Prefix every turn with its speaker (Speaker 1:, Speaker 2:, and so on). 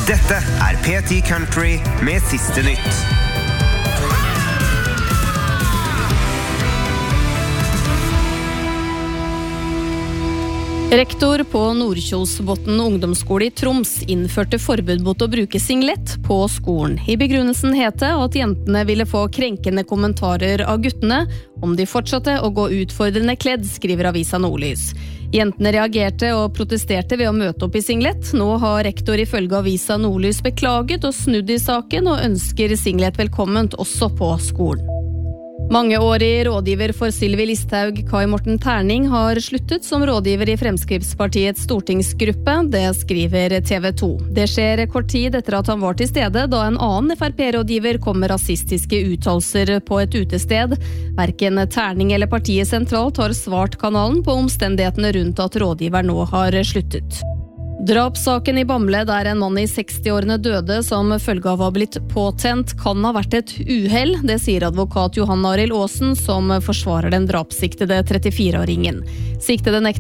Speaker 1: Dette P10 Country med siste nytt.
Speaker 2: Rektor på Nordkjosbotn ungdomsskole i Troms innførte forbud mot å bruke singlet på skolen. I begrunnelsen het det at jentene ville få krenkende kommentarer av guttene om de fortsatte å gå utfordrende kledd, skriver avisa Nordlys. Jentene reagerte og protesterte ved å møte opp i singlet. Nå har rektor ifølge avisa Nordlys beklaget og snudd i saken og ønsker singlet velkomment også på skolen. Mangeårig rådgiver for Sylvi Listhaug, Kai Morten Terning, har sluttet som rådgiver i Fremskrittspartiets stortingsgruppe. Det skriver TV 2. Det skjer kort tid etter at han var til stede da en annen FrP-rådgiver kom med rasistiske uttalelser på et utested. Hverken Terning eller partiet sentralt har svart kanalen på omstendighetene rundt at rådgiver nå har sluttet. Drapssaken i Bamble, der en mann i 60-årene døde som følge av å ha blitt påtent, kan ha vært et uhell. Det sier advokat Johan Arild Aasen, som forsvarer den drapssiktede 34-åringen. Siktede nekter